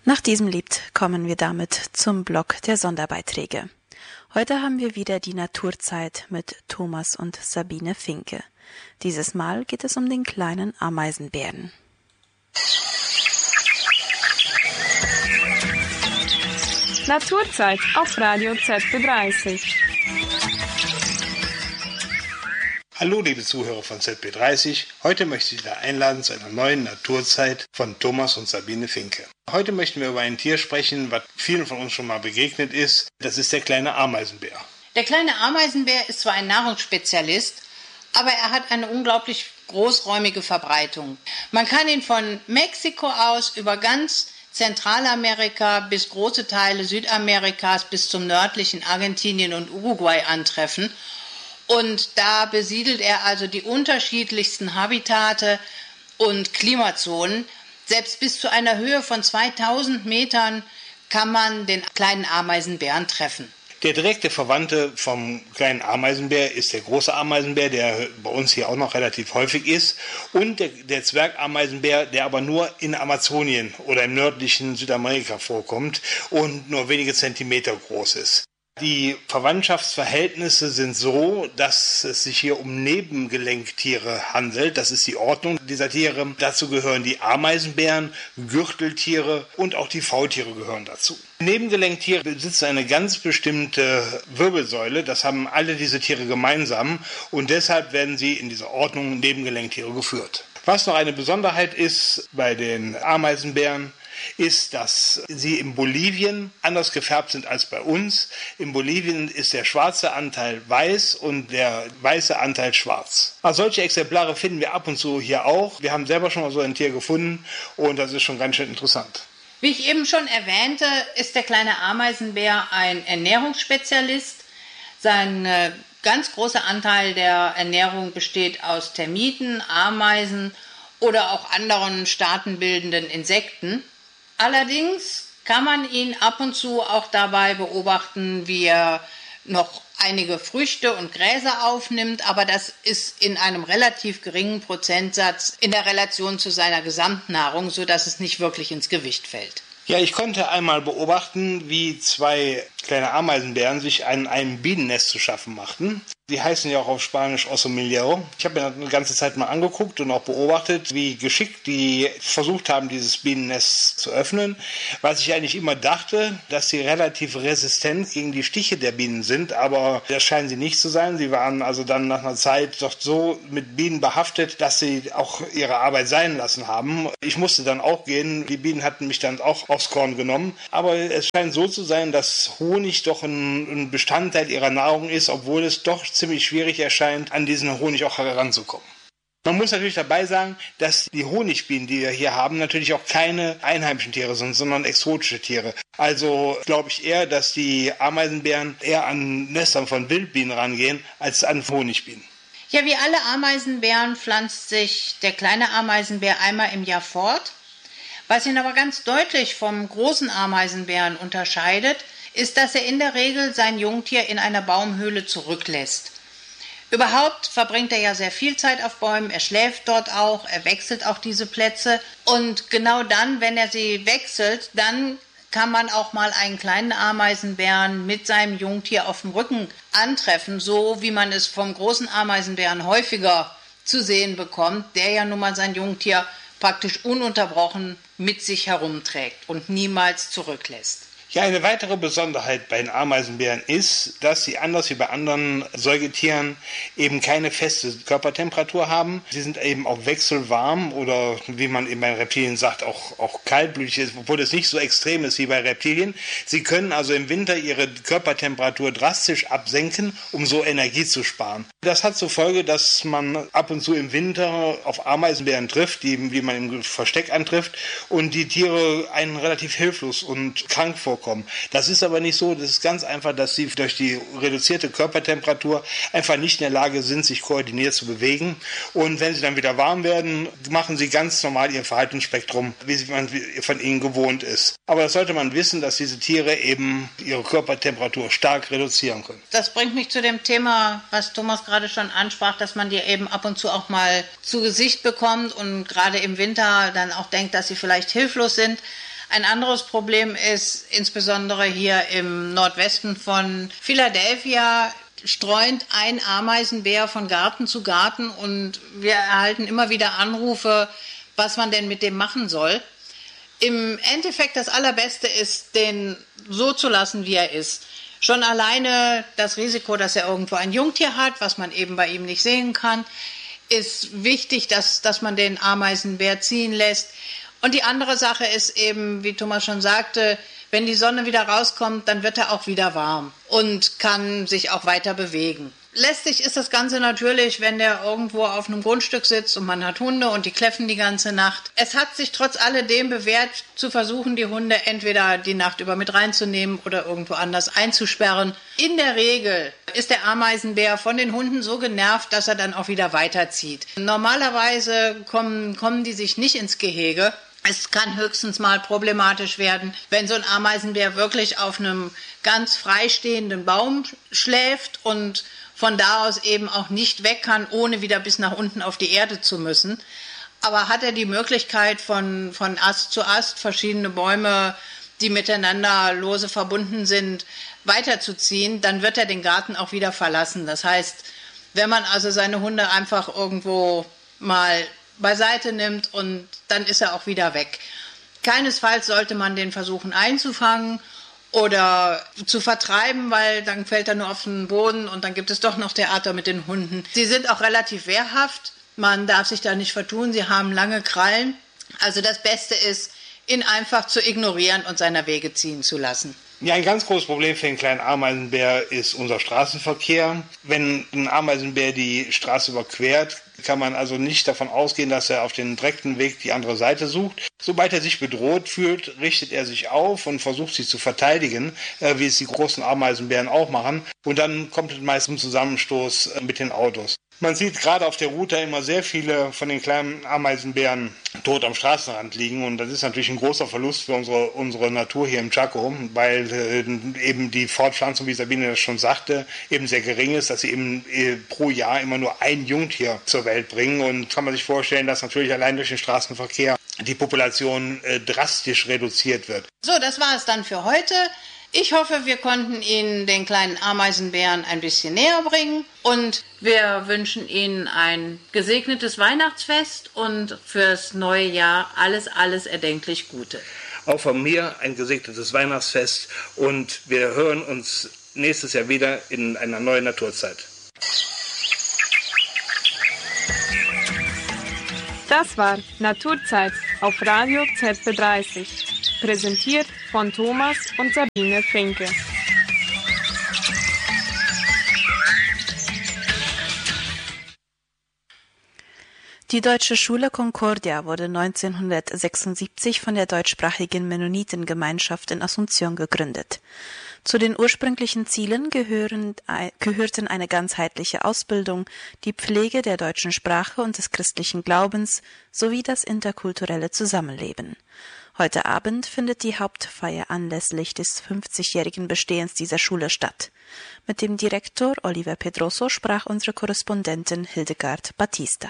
Nach diesem Lied kommen wir damit zum Block der Sonderbeiträge. Heute haben wir wieder die Naturzeit mit Thomas und Sabine Finke. Dieses Mal geht es um den kleinen Ameisenbären. Naturzeit auf Radio ZB30. Hallo liebe Zuhörer von ZB30, heute möchte ich Sie einladen zu einer neuen Naturzeit von Thomas und Sabine Finke. Heute möchten wir über ein Tier sprechen, was vielen von uns schon mal begegnet ist. Das ist der kleine Ameisenbär. Der kleine Ameisenbär ist zwar ein Nahrungsspezialist, aber er hat eine unglaublich großräumige Verbreitung. Man kann ihn von Mexiko aus über ganz Zentralamerika bis große Teile Südamerikas bis zum nördlichen Argentinien und Uruguay antreffen. Und da besiedelt er also die unterschiedlichsten Habitate und Klimazonen. Selbst bis zu einer Höhe von 2000 Metern kann man den kleinen Ameisenbären treffen. Der direkte Verwandte vom kleinen Ameisenbär ist der große Ameisenbär, der bei uns hier auch noch relativ häufig ist. Und der Zwergameisenbär, der aber nur in Amazonien oder im nördlichen Südamerika vorkommt und nur wenige Zentimeter groß ist. Die Verwandtschaftsverhältnisse sind so, dass es sich hier um Nebengelenktiere handelt. Das ist die Ordnung dieser Tiere. Dazu gehören die Ameisenbären, Gürteltiere und auch die Faultiere gehören dazu. Nebengelenktiere besitzen eine ganz bestimmte Wirbelsäule. Das haben alle diese Tiere gemeinsam und deshalb werden sie in dieser Ordnung Nebengelenktiere geführt. Was noch eine Besonderheit ist bei den Ameisenbären, ist, dass sie in Bolivien anders gefärbt sind als bei uns. In Bolivien ist der schwarze Anteil weiß und der weiße Anteil schwarz. Also solche Exemplare finden wir ab und zu hier auch. Wir haben selber schon mal so ein Tier gefunden und das ist schon ganz schön interessant. Wie ich eben schon erwähnte, ist der kleine Ameisenbär ein Ernährungsspezialist. Sein ganz großer Anteil der Ernährung besteht aus Termiten, Ameisen oder auch anderen staatenbildenden Insekten. Allerdings kann man ihn ab und zu auch dabei beobachten, wie er noch einige Früchte und Gräser aufnimmt, aber das ist in einem relativ geringen Prozentsatz in der Relation zu seiner Gesamtnahrung, sodass es nicht wirklich ins Gewicht fällt. Ja, ich konnte einmal beobachten, wie zwei kleine Ameisenbären sich an einem Bienennest zu schaffen machten. Die heißen ja auch auf Spanisch Oso Millero. Ich habe mir das eine ganze Zeit mal angeguckt und auch beobachtet, wie geschickt die versucht haben, dieses Bienennest zu öffnen. Was ich eigentlich immer dachte, dass sie relativ resistent gegen die Stiche der Bienen sind, aber das scheinen sie nicht zu sein. Sie waren also dann nach einer Zeit doch so mit Bienen behaftet, dass sie auch ihre Arbeit sein lassen haben. Ich musste dann auch gehen. Die Bienen hatten mich dann auch aufs Korn genommen. Aber es scheint so zu sein, dass Honig doch ein Bestandteil ihrer Nahrung ist, obwohl es doch ziemlich schwierig erscheint, an diesen Honig auch heranzukommen. Man muss natürlich dabei sagen, dass die Honigbienen, die wir hier haben, natürlich auch keine einheimischen Tiere sind, sondern exotische Tiere. Also glaube ich eher, dass die Ameisenbären eher an Nestern von Wildbienen rangehen, als an Honigbienen. Ja, wie alle Ameisenbären pflanzt sich der kleine Ameisenbär einmal im Jahr fort. Was ihn aber ganz deutlich vom großen Ameisenbären unterscheidet, ist, dass er in der Regel sein Jungtier in einer Baumhöhle zurücklässt. Überhaupt verbringt er ja sehr viel Zeit auf Bäumen, er schläft dort auch, er wechselt auch diese Plätze und genau dann, wenn er sie wechselt, dann kann man auch mal einen kleinen Ameisenbären mit seinem Jungtier auf dem Rücken antreffen, so wie man es vom großen Ameisenbären häufiger zu sehen bekommt, der ja nun mal sein Jungtier praktisch ununterbrochen mit sich herumträgt und niemals zurücklässt. Ja, eine weitere Besonderheit bei den Ameisenbären ist, dass sie anders wie bei anderen Säugetieren eben keine feste Körpertemperatur haben. Sie sind eben auch wechselwarm oder wie man eben bei Reptilien sagt, auch kaltblütig ist, obwohl es nicht so extrem ist wie bei Reptilien. Sie können also im Winter ihre Körpertemperatur drastisch absenken, um so Energie zu sparen. Das hat zur Folge, dass man ab und zu im Winter auf Ameisenbären trifft, die man im Versteck antrifft und die Tiere einen relativ hilflos und krank vorkommen. Das ist aber nicht so, das ist ganz einfach, dass sie durch die reduzierte Körpertemperatur einfach nicht in der Lage sind, sich koordiniert zu bewegen. Und wenn sie dann wieder warm werden, machen sie ganz normal ihr Verhaltensspektrum, wie man von ihnen gewohnt ist. Aber das sollte man wissen, dass diese Tiere eben ihre Körpertemperatur stark reduzieren können. Das bringt mich zu dem Thema, was Thomas gerade schon ansprach, dass man die eben ab und zu auch mal zu Gesicht bekommt und gerade im Winter dann auch denkt, dass sie vielleicht hilflos sind. Ein anderes Problem ist, insbesondere hier im Nordwesten von Philadelphia, streunt ein Ameisenbär von Garten zu Garten und wir erhalten immer wieder Anrufe, was man denn mit dem machen soll. Im Endeffekt das Allerbeste ist, den so zu lassen, wie er ist. Schon alleine das Risiko, dass er irgendwo ein Jungtier hat, was man eben bei ihm nicht sehen kann, ist wichtig, dass man den Ameisenbär ziehen lässt. Und die andere Sache ist eben, wie Thomas schon sagte, wenn die Sonne wieder rauskommt, dann wird er auch wieder warm und kann sich auch weiter bewegen. Lästig ist das Ganze natürlich, wenn der irgendwo auf einem Grundstück sitzt und man hat Hunde und die kläffen die ganze Nacht. Es hat sich trotz alledem bewährt, zu versuchen, die Hunde entweder die Nacht über mit reinzunehmen oder irgendwo anders einzusperren. In der Regel ist der Ameisenbär von den Hunden so genervt, dass er dann auch wieder weiterzieht. Normalerweise kommen die sich nicht ins Gehege. Es kann höchstens mal problematisch werden, wenn so ein Ameisenbär wirklich auf einem ganz freistehenden Baum schläft und von da aus eben auch nicht weg kann, ohne wieder bis nach unten auf die Erde zu müssen. Aber hat er die Möglichkeit, von Ast zu Ast verschiedene Bäume, die miteinander lose verbunden sind, weiterzuziehen, dann wird er den Garten auch wieder verlassen. Das heißt, wenn man also seine Hunde einfach irgendwo mal beiseite nimmt und dann ist er auch wieder weg. Keinesfalls sollte man den versuchen einzufangen oder zu vertreiben, weil dann fällt er nur auf den Boden und dann gibt es doch noch Theater mit den Hunden. Sie sind auch relativ wehrhaft, man darf sich da nicht vertun, sie haben lange Krallen. Also das Beste ist, ihn einfach zu ignorieren und seiner Wege ziehen zu lassen. Ja, ein ganz großes Problem für den kleinen Ameisenbär ist unser Straßenverkehr. Wenn ein Ameisenbär die Straße überquert, kann man also nicht davon ausgehen, dass er auf den direkten Weg die andere Seite sucht. Sobald er sich bedroht fühlt, richtet er sich auf und versucht sich zu verteidigen, wie es die großen Ameisenbären auch machen. Und dann kommt es meist zum Zusammenstoß mit den Autos. Man sieht gerade auf der Route immer sehr viele von den kleinen Ameisenbären tot am Straßenrand liegen und das ist natürlich ein großer Verlust für unsere Natur hier im Chaco, weil eben die Fortpflanzung, wie Sabine das schon sagte, eben sehr gering ist, dass sie eben pro Jahr immer nur ein Jungtier zur Welt bringen und kann man sich vorstellen, dass natürlich allein durch den Straßenverkehr die Population drastisch reduziert wird. So, das war es dann für heute. Ich hoffe, wir konnten Ihnen den kleinen Ameisenbären ein bisschen näher bringen und wir wünschen Ihnen ein gesegnetes Weihnachtsfest und fürs neue Jahr alles erdenklich Gute. Auch von mir ein gesegnetes Weihnachtsfest und wir hören uns nächstes Jahr wieder in einer neuen Naturzeit. Das war Naturzeit auf Radio ZB30. Präsentiert von Thomas und Sabine Finke. Die deutsche Schule Concordia wurde 1976 von der deutschsprachigen Mennonitengemeinschaft in Asunción gegründet. Zu den ursprünglichen Zielen gehörten eine ganzheitliche Ausbildung, die Pflege der deutschen Sprache und des christlichen Glaubens sowie das interkulturelle Zusammenleben. Heute Abend findet die Hauptfeier anlässlich des 50-jährigen Bestehens dieser Schule statt. Mit dem Direktor Oliver Pedroso sprach unsere Korrespondentin Hildegard Batista.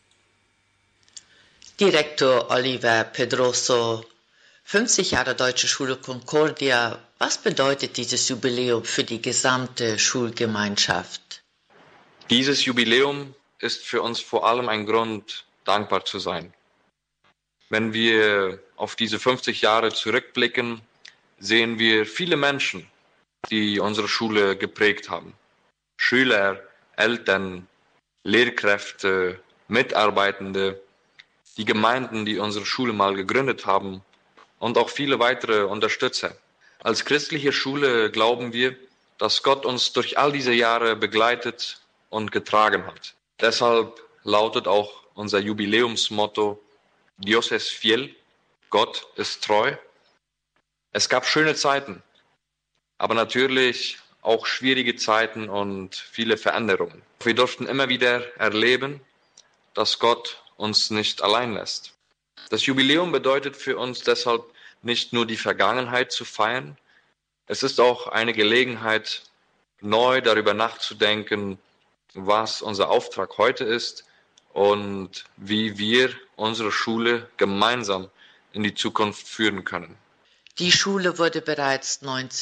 Direktor Oliver Pedroso, 50 Jahre Deutsche Schule Concordia. Was bedeutet dieses Jubiläum für die gesamte Schulgemeinschaft? Dieses Jubiläum ist für uns vor allem ein Grund, dankbar zu sein. Wenn wir auf diese 50 Jahre zurückblicken, sehen wir viele Menschen, die unsere Schule geprägt haben. Schüler, Eltern, Lehrkräfte, Mitarbeitende, die Gemeinden, die unsere Schule mal gegründet haben und auch viele weitere Unterstützer. Als christliche Schule glauben wir, dass Gott uns durch all diese Jahre begleitet und getragen hat. Deshalb lautet auch unser Jubiläumsmotto: Dios es fiel, Gott ist treu. Es gab schöne Zeiten, aber natürlich auch schwierige Zeiten und viele Veränderungen. Wir durften immer wieder erleben, dass Gott uns nicht allein lässt. Das Jubiläum bedeutet für uns deshalb nicht nur die Vergangenheit zu feiern, es ist auch eine Gelegenheit, neu darüber nachzudenken, was unser Auftrag heute ist und wie wir unsere Schule gemeinsam in die Zukunft führen können. Die Schule wurde bereits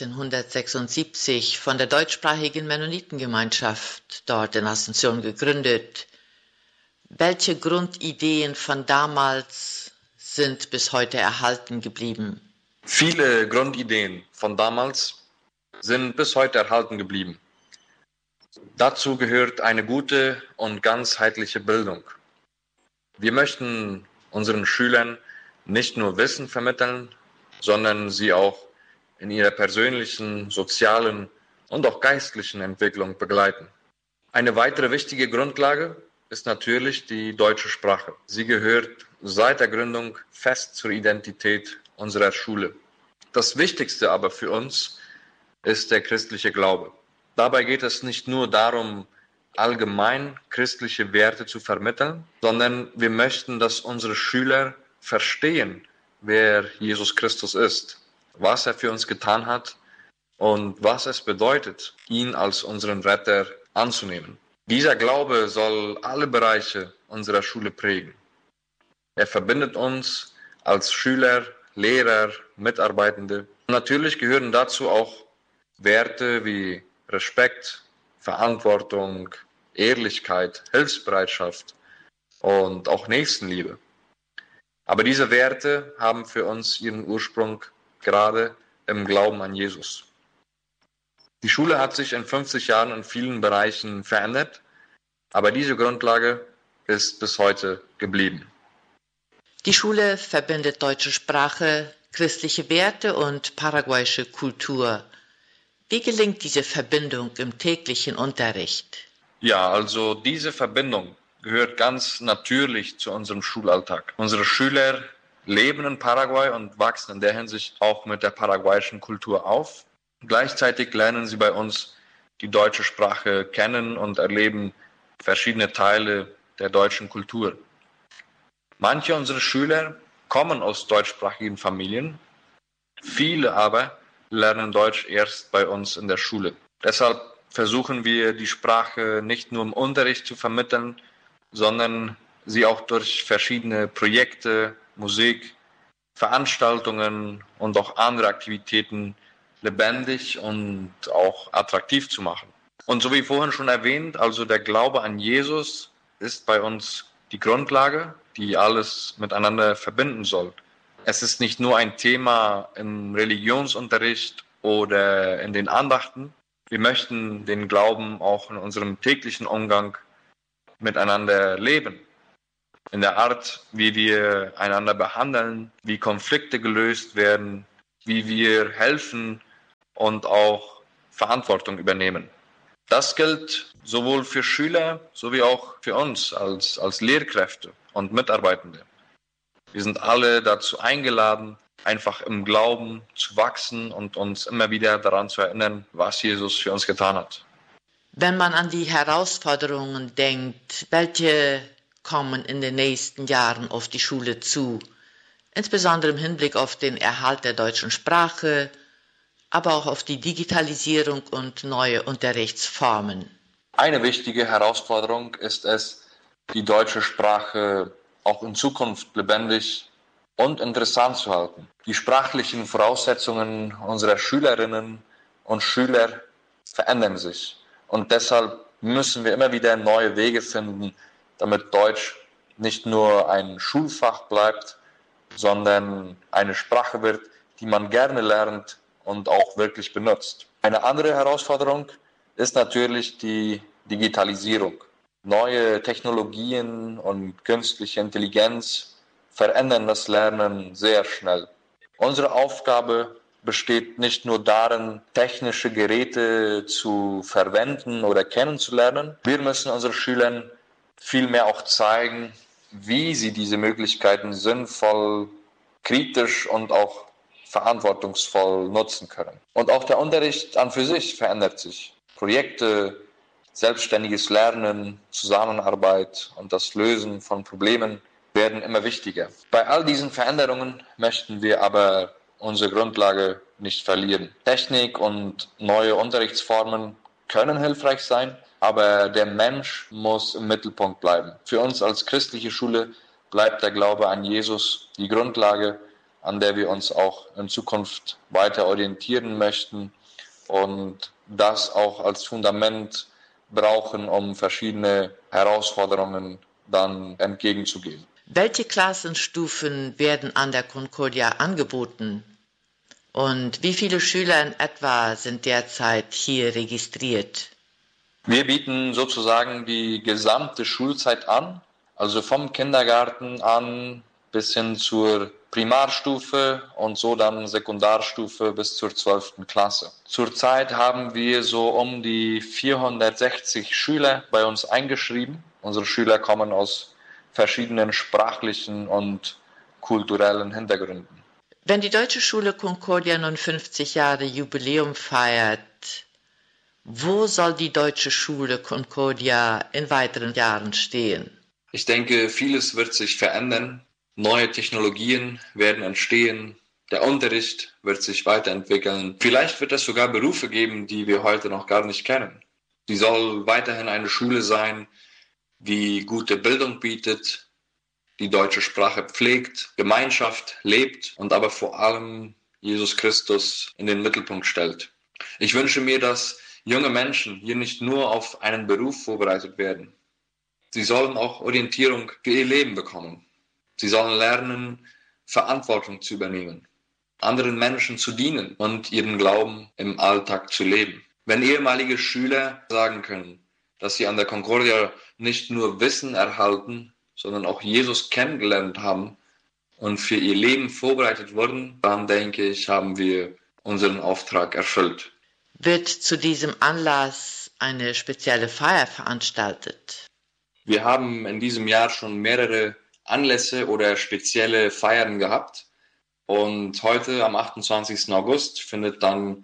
1976 von der deutschsprachigen Mennonitengemeinschaft dort in Asunción gegründet. Welche Grundideen von damals sind bis heute erhalten geblieben? Viele Grundideen von damals sind bis heute erhalten geblieben. Dazu gehört eine gute und ganzheitliche Bildung. Wir möchten unseren Schülern nicht nur Wissen vermitteln, sondern sie auch in ihrer persönlichen, sozialen und auch geistlichen Entwicklung begleiten. Eine weitere wichtige Grundlage ist natürlich die deutsche Sprache. Sie gehört seit der Gründung fest zur Identität unserer Schule. Das Wichtigste aber für uns ist der christliche Glaube. Dabei geht es nicht nur darum, allgemein christliche Werte zu vermitteln, sondern wir möchten, dass unsere Schüler verstehen, wer Jesus Christus ist, was er für uns getan hat und was es bedeutet, ihn als unseren Retter anzunehmen. Dieser Glaube soll alle Bereiche unserer Schule prägen. Er verbindet uns als Schüler, Lehrer, Mitarbeitende. Natürlich gehören dazu auch Werte wie Respekt, Verantwortung, Ehrlichkeit, Hilfsbereitschaft und auch Nächstenliebe. Aber diese Werte haben für uns ihren Ursprung gerade im Glauben an Jesus. Die Schule hat sich in 50 Jahren in vielen Bereichen verändert, aber diese Grundlage ist bis heute geblieben. Die Schule verbindet deutsche Sprache, christliche Werte und paraguayische Kultur. Wie gelingt diese Verbindung im täglichen Unterricht? Ja, also diese Verbindung gehört ganz natürlich zu unserem Schulalltag. Unsere Schüler leben in Paraguay und wachsen in der Hinsicht auch mit der paraguayischen Kultur auf. Gleichzeitig lernen sie bei uns die deutsche Sprache kennen und erleben verschiedene Teile der deutschen Kultur. Manche unserer Schüler kommen aus deutschsprachigen Familien, viele aber lernen Deutsch erst bei uns in der Schule. Deshalb versuchen wir, die Sprache nicht nur im Unterricht zu vermitteln, sondern sie auch durch verschiedene Projekte, Musik, Veranstaltungen und auch andere Aktivitäten lebendig und auch attraktiv zu machen. Und so wie vorhin schon erwähnt, also der Glaube an Jesus ist bei uns die Grundlage, die alles miteinander verbinden soll. Es ist nicht nur ein Thema im Religionsunterricht oder in den Andachten. Wir möchten den Glauben auch in unserem täglichen Umgang miteinander leben. In der Art, wie wir einander behandeln, wie Konflikte gelöst werden, wie wir helfen und auch Verantwortung übernehmen. Das gilt sowohl für Schüler sowie auch für uns als Lehrkräfte und Mitarbeitende. Wir sind alle dazu eingeladen, einfach im Glauben zu wachsen und uns immer wieder daran zu erinnern, was Jesus für uns getan hat. Wenn man an die Herausforderungen denkt, welche kommen in den nächsten Jahren auf die Schule zu, insbesondere im Hinblick auf den Erhalt der deutschen Sprache, aber auch auf die Digitalisierung und neue Unterrichtsformen. Eine wichtige Herausforderung ist es, die deutsche Sprache auch in Zukunft lebendig und interessant zu halten. Die sprachlichen Voraussetzungen unserer Schülerinnen und Schüler verändern sich. Und deshalb müssen wir immer wieder neue Wege finden, damit Deutsch nicht nur ein Schulfach bleibt, sondern eine Sprache wird, die man gerne lernt und auch wirklich benutzt. Eine andere Herausforderung ist natürlich die Digitalisierung. Neue Technologien und künstliche Intelligenz verändern das Lernen sehr schnell. Unsere Aufgabe besteht nicht nur darin, technische Geräte zu verwenden oder kennenzulernen. Wir müssen unseren Schülern vielmehr auch zeigen, wie sie diese Möglichkeiten sinnvoll, kritisch und auch verantwortungsvoll nutzen können. Und auch der Unterricht an für sich verändert sich. Projekte, selbstständiges Lernen, Zusammenarbeit und das Lösen von Problemen werden immer wichtiger. Bei all diesen Veränderungen möchten wir aber unsere Grundlage nicht verlieren. Technik und neue Unterrichtsformen können hilfreich sein, aber der Mensch muss im Mittelpunkt bleiben. Für uns als christliche Schule bleibt der Glaube an Jesus die Grundlage an der wir uns auch in Zukunft weiter orientieren möchten und das auch als Fundament brauchen, um verschiedene Herausforderungen dann entgegenzugehen. Welche Klassenstufen werden an der Concordia angeboten? Und wie viele Schüler in etwa sind derzeit hier registriert? Wir bieten sozusagen die gesamte Schulzeit an, also vom Kindergarten an bis hin zur Primarstufe und so dann Sekundarstufe bis zur 12. Klasse. Zurzeit haben wir so um die 460 Schüler bei uns eingeschrieben. Unsere Schüler kommen aus verschiedenen sprachlichen und kulturellen Hintergründen. Wenn die Deutsche Schule Concordia nun 50 Jahre Jubiläum feiert, wo soll die Deutsche Schule Concordia in weiteren Jahren stehen? Ich denke, vieles wird sich verändern. Neue Technologien werden entstehen. Der Unterricht wird sich weiterentwickeln. Vielleicht wird es sogar Berufe geben, die wir heute noch gar nicht kennen. Sie soll weiterhin eine Schule sein, die gute Bildung bietet, die deutsche Sprache pflegt, Gemeinschaft lebt und aber vor allem Jesus Christus in den Mittelpunkt stellt. Ich wünsche mir, dass junge Menschen hier nicht nur auf einen Beruf vorbereitet werden. Sie sollen auch Orientierung für ihr Leben bekommen. Sie sollen lernen, Verantwortung zu übernehmen, anderen Menschen zu dienen und ihren Glauben im Alltag zu leben. Wenn ehemalige Schüler sagen können, dass sie an der Concordia nicht nur Wissen erhalten, sondern auch Jesus kennengelernt haben und für ihr Leben vorbereitet wurden, dann denke ich, haben wir unseren Auftrag erfüllt. Wird zu diesem Anlass eine spezielle Feier veranstaltet? Wir haben in diesem Jahr schon mehrere Anlässe oder spezielle Feiern gehabt. Und heute, am 28. August, findet dann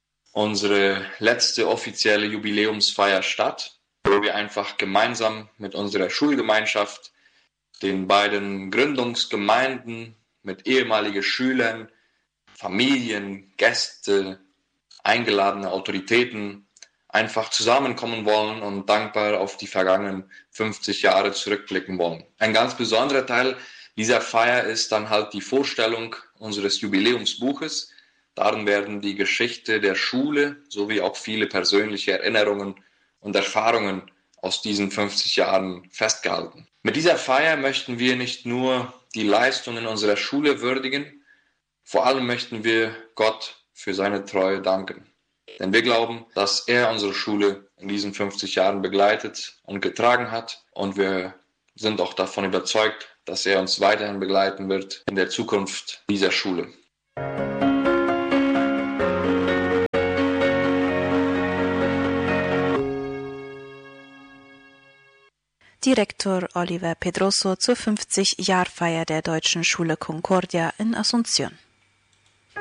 unsere letzte offizielle Jubiläumsfeier statt, wo wir einfach gemeinsam mit unserer Schulgemeinschaft, den beiden Gründungsgemeinden, mit ehemaligen Schülern, Familien, Gäste, eingeladene Autoritäten einfach zusammenkommen wollen und dankbar auf die vergangenen 50 Jahre zurückblicken wollen. Ein ganz besonderer Teil dieser Feier ist dann halt die Vorstellung unseres Jubiläumsbuches. Darin werden die Geschichte der Schule sowie auch viele persönliche Erinnerungen und Erfahrungen aus diesen 50 Jahren festgehalten. Mit dieser Feier möchten wir nicht nur die Leistungen unserer Schule würdigen, vor allem möchten wir Gott für seine Treue danken. Denn wir glauben, dass er unsere Schule in diesen 50 Jahren begleitet und getragen hat. Und wir sind auch davon überzeugt, dass er uns weiterhin begleiten wird in der Zukunft dieser Schule. Direktor Oliver Pedroso zur 50-Jahr-Feier der Deutschen Schule Concordia in Asunción.